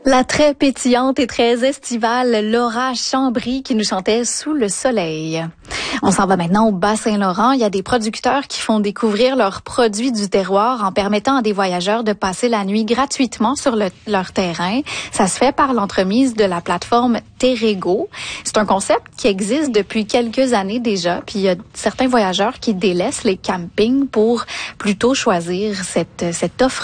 La très pétillante et très estivale Laura Chambry qui nous chantait Sous le soleil. On s'en va maintenant au Bas-Saint-Laurent. Il y a des producteurs qui font découvrir leurs produits du terroir en permettant à des voyageurs de passer la nuit gratuitement sur leur terrain. Ça se fait par l'entremise de la plateforme Terrego. C'est un concept qui existe depuis quelques années déjà. Puis il y a certains voyageurs qui délaissent les campings pour plutôt choisir cette offre